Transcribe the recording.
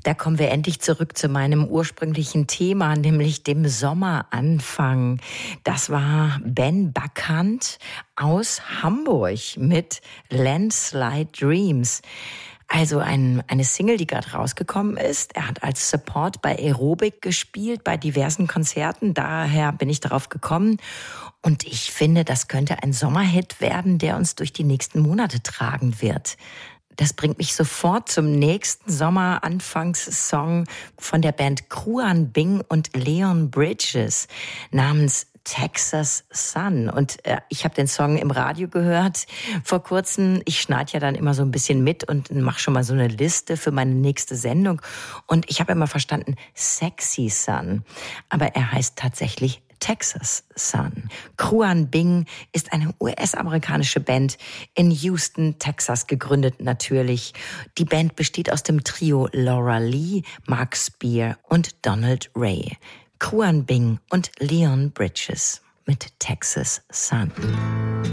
Da kommen wir endlich zurück zu meinem ursprünglichen Thema, nämlich dem Sommeranfang. Das war Ben Buckhant aus Hamburg mit Landslide Dreams. Also eine Single, die gerade rausgekommen ist. Er hat als Support bei Aerobic gespielt, bei diversen Konzerten. Daher bin ich darauf gekommen. Und ich finde, das könnte ein Sommerhit werden, der uns durch die nächsten Monate tragen wird. Das bringt mich sofort zum nächsten Sommeranfangssong von der Band Kruan Bing und Leon Bridges namens Texas Sun. Und ich habe den Song im Radio gehört vor kurzem. Ich schneide ja dann immer so ein bisschen mit und mache schon mal so eine Liste für meine nächste Sendung. Und ich habe immer verstanden Sexy Sun. Aber er heißt tatsächlich Texas Sun. Kruan Bing ist eine US-amerikanische Band in Houston, Texas gegründet natürlich. Die Band besteht aus dem Trio Laura Lee, Mark Spear und Donald Ray. Kruan Bing und Leon Bridges mit Texas Sun.